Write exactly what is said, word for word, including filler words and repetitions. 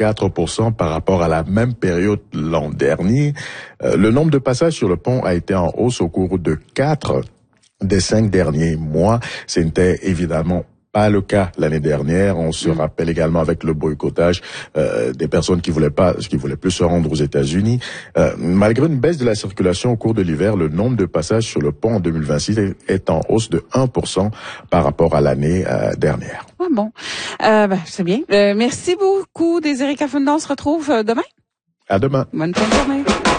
quatre pour cent par rapport à la même période l'an dernier. Euh, le nombre de passages sur le pont a été en hausse au cours de quatre des cinq derniers mois. C'était évidemment pas le cas l'année dernière. On se mmh. rappelle également avec le boycottage euh, des personnes qui voulaient pas, qui voulaient plus se rendre aux États-Unis. Euh, malgré une baisse de la circulation au cours de l'hiver, le nombre de passages sur le pont en deux mille vingt-six est, est en hausse de un pour cent par rapport à l'année euh, dernière. Ah bon, euh, ben, c'est bien. Euh, merci beaucoup, Désiré Cafunda. On se retrouve demain. À demain. Bonne fin de journée.